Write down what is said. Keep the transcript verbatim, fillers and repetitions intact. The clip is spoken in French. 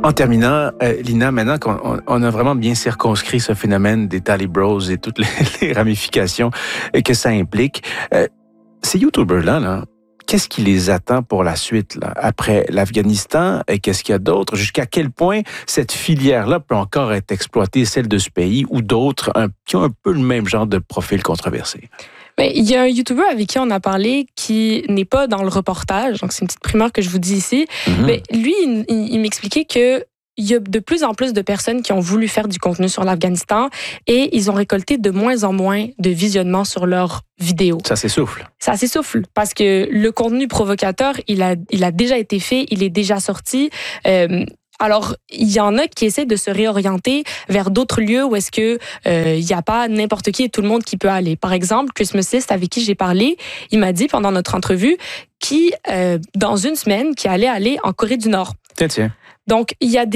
En terminant, euh, Lina, maintenant qu'on on, on a vraiment bien circonscrit ce phénomène des Talibros et toutes les, les ramifications que ça implique, euh, ces YouTubers-là, là, qu'est-ce qui les attend pour la suite, là, après l'Afghanistan? Et qu'est-ce qu'il y a d'autre? Jusqu'à quel point cette filière-là peut encore être exploitée, celle de ce pays, ou d'autres un, qui ont un peu le même genre de profil controversé? Mais il y a un YouTuber avec qui on a parlé qui n'est pas dans le reportage, donc c'est une petite primeur que je vous dis ici. Mm-hmm. Mais lui, il, il, il m'expliquait que il y a de plus en plus de personnes qui ont voulu faire du contenu sur l'Afghanistan et ils ont récolté de moins en moins de visionnements sur leurs vidéos. Ça s'essouffle. Ça s'essouffle parce que le contenu provocateur, il a, il a déjà été fait, il est déjà sorti. Euh, Alors, il y en a qui essaient de se réorienter vers d'autres lieux où est-ce que euh, il y a pas n'importe qui et tout le monde qui peut aller. Par exemple, Christmasist, avec qui j'ai parlé, il m'a dit pendant notre entrevue qui, euh, dans une semaine, qui allait aller en Corée du Nord. Tiens, tiens. Donc, il y a des